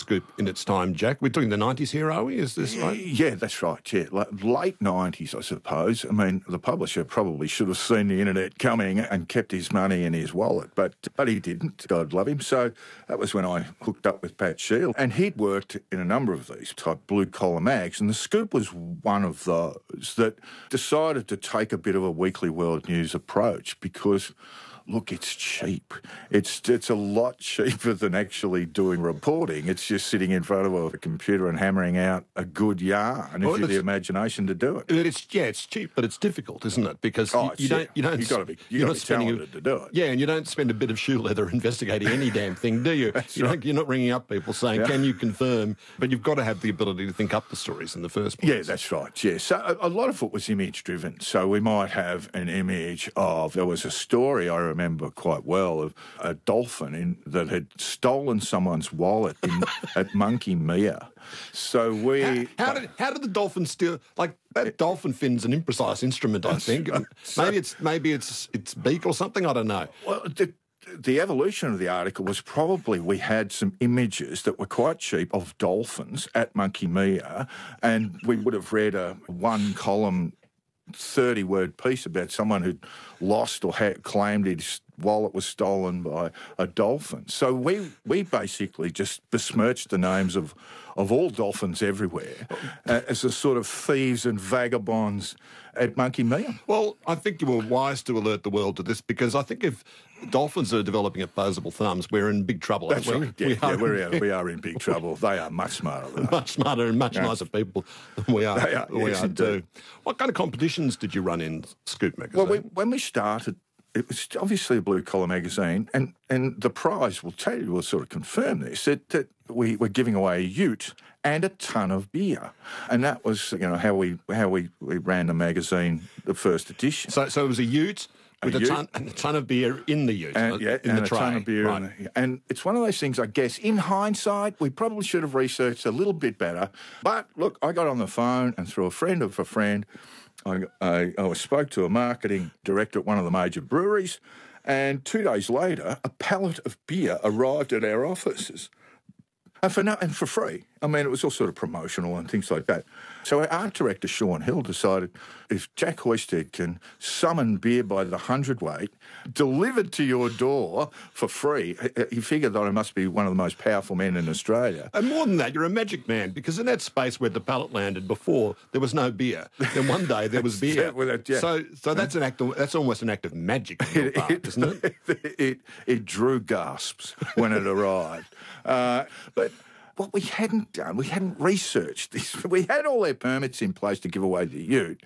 Scoop in its time, Jack. We're talking the 90s here, are we? Is this right? Yeah, that's right, yeah. Late 90s, I suppose. I mean, the publisher probably should have seen the internet coming and kept his money in his wallet, but he didn't, God love him. So that was when I hooked up with Pat Shield, and he'd worked in a number of these type blue-collar mags, and the Scoop was one of those that decided to take a bit of a weekly world news approach because, look, it's cheap. It's a lot cheaper than actually doing reporting. It's just sitting in front of a computer and hammering out a good yarn if you have the imagination to do it. It's cheap, but it's difficult, isn't it? Because you've got to be talented to do it. Yeah, and you don't spend a bit of shoe leather investigating any damn thing, do you? You're not ringing up people saying, "Can you confirm?" But you've got to have the ability to think up the stories in the first place. Yeah, that's right. Yeah, so a lot of it was image driven. So we might have an image of there was a story I remember quite well of a dolphin that had stolen someone's wallet at Monkey Mia. So we... How did the dolphin steal... Like, that dolphin fin's an imprecise instrument, I think. Right. Maybe it's beak or something, I don't know. Well, the evolution of the article was probably we had some images that were quite cheap of dolphins at Monkey Mia, and we would have read a one-column 30-word piece about someone who'd lost or claimed his wallet was stolen by a dolphin. So we basically just besmirched the names of all dolphins everywhere as a sort of thieves and vagabonds at Monkey Mia. Well, I think you were wise to alert the world to this because I think if dolphins are developing opposable thumbs, we're in big trouble. That's right. We are in big trouble. They are much smarter than us. Much smarter and much nicer people than we are. We are too. What kind of competitions did you run in Scoop magazine? Well, when we started, it was obviously a blue-collar magazine, and the prize will sort of confirm this, that we were giving away a ute and a ton of beer. And that was, how we ran the magazine, the first edition. So it was a ute with a ton of beer in the ute, in the tray. A ton of beer. Right. And it's one of those things, I guess, in hindsight, we probably should have researched a little bit better. But, look, I got on the phone and through a friend of a friend, I spoke to a marketing director at one of the major breweries, and 2 days later, a pallet of beer arrived at our offices. And for free. I mean, it was all sort of promotional and things like that. So our art director, Sean Hill, decided if Jack Hoisted can summon beer by the hundredweight, delivered to your door for free, he figured that I must be one of the most powerful men in Australia. And more than that, you're a magic man, because in that space where the pallet landed before, there was no beer. Then one day there was beer. So that's that's almost an act of magic on your part, isn't it? It drew gasps when it arrived. But what we hadn't done, we hadn't researched this. We had all their permits in place to give away the ute,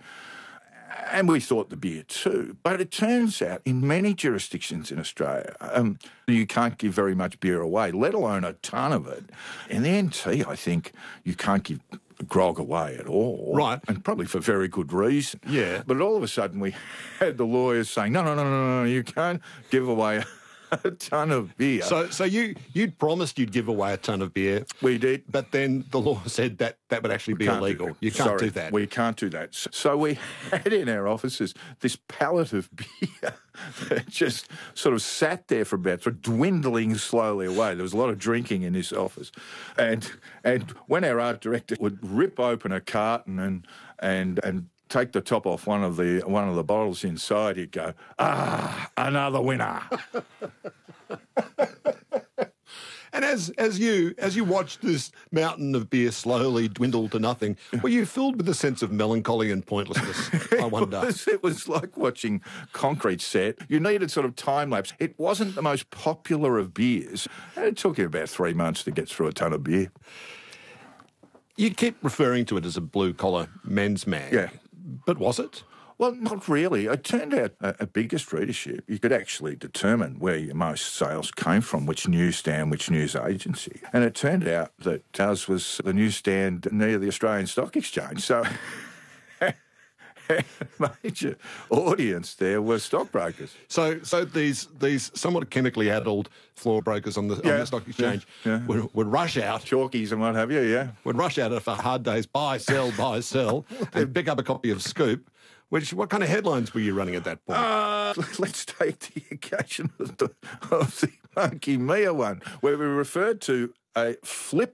and we thought the beer too. But it turns out in many jurisdictions in Australia, you can't give very much beer away, let alone a ton of it. In the NT, I think you can't give grog away at all. Right. And probably for very good reason. Yeah. But all of a sudden we had the lawyers saying, no, you can't give away a ton of beer. So you'd promised you'd give away a ton of beer. We did. But then the law said that would actually be illegal. You can't do that. We can't do that. So we had in our offices this pallet of beer that just sort of sat there for about, dwindling slowly away. There was a lot of drinking in this office. And when our art director would rip open a carton and take the top off one of the bottles inside, he'd go, another winner. And as you watched this mountain of beer slowly dwindle to nothing, were you filled with a sense of melancholy and pointlessness, I wonder? It was like watching concrete set. You needed sort of time-lapse. It wasn't the most popular of beers. And it took you about 3 months to get through a ton of beer. You keep referring to it as a blue-collar men's mag. Yeah. But was it? Well, not really. It turned out a biggest readership. You could actually determine where your most sales came from, which newsstand, which news agency. And it turned out that ours was the newsstand near the Australian Stock Exchange. So major audience there were stockbrokers. So these somewhat chemically addled floor brokers on the stock exchange would rush out. Chalkies and what have you, yeah. Would rush out for hard days, buy, sell, and pick up a copy of Scoop. What kind of headlines were you running at that point? Let's take the occasion of the Monkey Mia one, where we referred to a flip